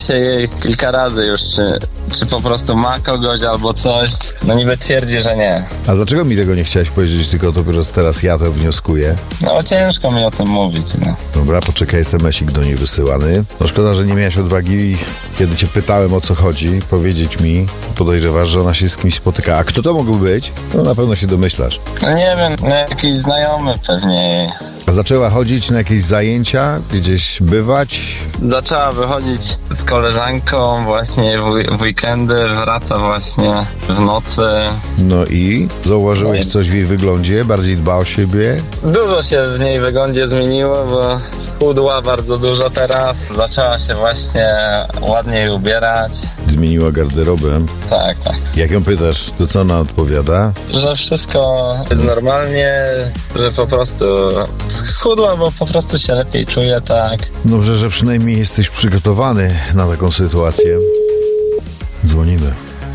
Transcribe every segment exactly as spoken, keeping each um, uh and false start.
się jej kilka razy już, czy, czy po prostu ma kogoś albo coś. No niby twierdzi, że nie. A dlaczego mi tego nie chciałeś powiedzieć, tylko dopiero teraz ja to wnioskuję? No ciężko mi o tym mówić, no. Dobra, poczekaj, es em esik do niej wysyłany. No szkoda, że nie miałeś odwagi, kiedy cię pytałem, o co chodzi, powiedzieć mi. Podejrzewasz, że ona się z kimś spotyka. A kto to mógł być? No na pewno się domyślasz. No nie wiem, no jakiś znajomy pewnie jej. A zaczęła chodzić na jakieś zajęcia, gdzieś bywać? Zaczęła wychodzić z koleżanką właśnie w, w weekendy, wraca właśnie w nocy. No i? Zauważyłeś coś w jej wyglądzie? Bardziej dba o siebie? Dużo się w niej wyglądzie zmieniło, bo schudła bardzo dużo teraz. Zaczęła się właśnie ładniej ubierać. Zmieniła garderobę? Tak, tak. Jak ją pytasz, to co ona odpowiada? Że wszystko jest normalnie, że po prostu schudła, bo po prostu się lepiej czuje, tak. Dobrze, że przynajmniej jesteś przygotowany na taką sytuację. Dzwonimy.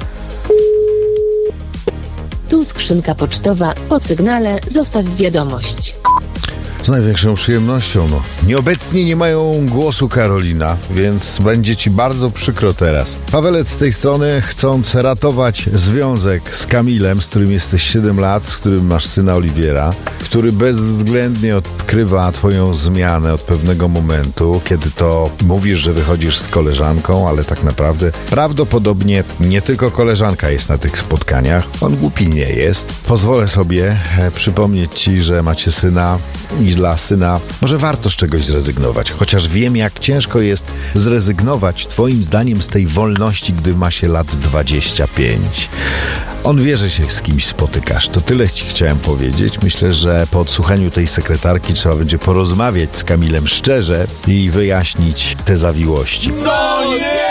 Tu skrzynka pocztowa. Po sygnale zostaw wiadomość. Z największą przyjemnością, no. Nieobecni nie mają głosu, Karolina, więc będzie ci bardzo przykro teraz. Pawelec z tej strony, chcąc ratować związek z Kamilem, z którym jesteś siedem lat, z którym masz syna Oliwiera, który bezwzględnie odkrywa twoją zmianę od pewnego momentu, kiedy to mówisz, że wychodzisz z koleżanką, ale tak naprawdę prawdopodobnie nie tylko koleżanka jest na tych spotkaniach. On głupi nie jest. Pozwolę sobie e, przypomnieć ci, że macie syna i dla syna może warto z czegoś zrezygnować, chociaż wiem, jak ciężko jest zrezygnować twoim zdaniem z tej wolności, gdy ma się lat dwadzieścia pięć. On wie, że się z kimś spotykasz. To tyle ci chciałem powiedzieć. Myślę, że po odsłuchaniu tej sekretarki trzeba będzie porozmawiać z Kamilem szczerze i wyjaśnić te zawiłości. No nie!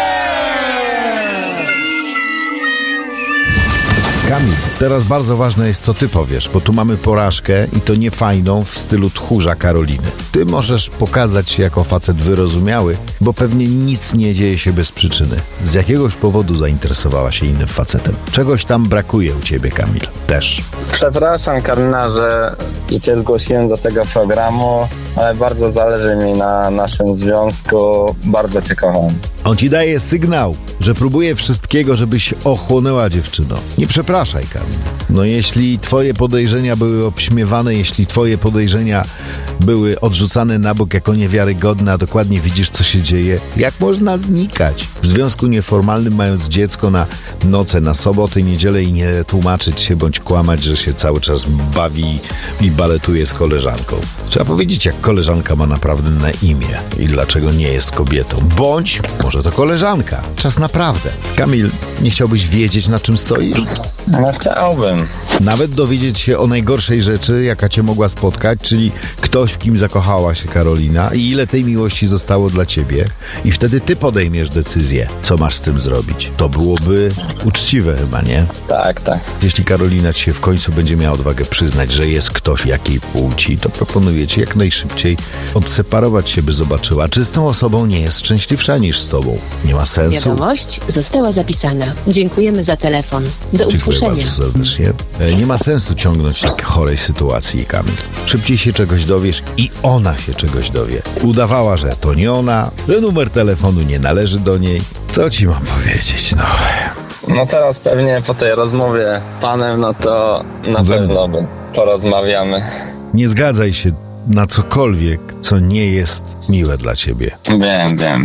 Kamil, teraz bardzo ważne jest, co ty powiesz, bo tu mamy porażkę i to nie fajną w stylu tchórza Karoliny. Ty możesz pokazać się jako facet wyrozumiały, bo pewnie nic nie dzieje się bez przyczyny. Z jakiegoś powodu zainteresowała się innym facetem. Czegoś tam brakuje u ciebie, Kamil. Też. Przepraszam, Karolina, że, że cię zgłosiłem do tego programu, ale bardzo zależy mi na naszym związku. Bardzo cię kocham. On ci daje sygnał, że próbuje wszystkiego, żebyś ochłonęła, dziewczyno. Nie przepraszaj, Kamil. No jeśli twoje podejrzenia były obśmiewane, jeśli twoje podejrzenia były odrzucane na bok jako niewiarygodne, a dokładnie widzisz, co się dzieje, jak można znikać? W związku nieformalnym, mając dziecko na noce, na soboty, niedzielę i nie tłumaczyć się bądź kłamać, że się cały czas bawi i baletuje z koleżanką. Trzeba powiedzieć, jak koleżanka ma naprawdę na imię i dlaczego nie jest kobietą. Bądź może to koleżanka. Czas naprawdę. Kamil, nie chciałbyś wiedzieć, na czym stoisz? No chciałbym. Nawet dowiedzieć się o najgorszej rzeczy, jaka cię mogła spotkać, czyli ktoś, w kim zakochała się Karolina i ile tej miłości zostało dla ciebie. I wtedy ty podejmiesz decyzję, co masz z tym zrobić. To byłoby uczciwe chyba, nie? Tak, tak. Jeśli Karolina ci się w końcu będzie miała odwagę przyznać, że jest ktoś jakiej płci, to proponuję ci jak najszybciej odseparować się, by zobaczyła, czy z tą osobą nie jest szczęśliwsza niż z tobą. Nie ma sensu. Wiadomość została zapisana. Dziękujemy za telefon. Do Dziękuję usłyszenia. bardzo serdecznie. E, Nie ma sensu ciągnąć tak chorej sytuacji, Kamil. Szybciej się czegoś dowiesz i ona się czegoś dowie. Udawała, że to nie ona, że numer telefonu nie należy do niej. Co ci mam powiedzieć, no... No teraz pewnie po tej rozmowie z panem, no to na Ze mną. pewno by porozmawiamy. Nie zgadzaj się na cokolwiek, co nie jest miłe dla ciebie. Wiem, wiem.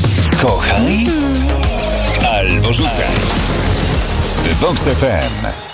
Kochaj albo rzucaj. Vox F M.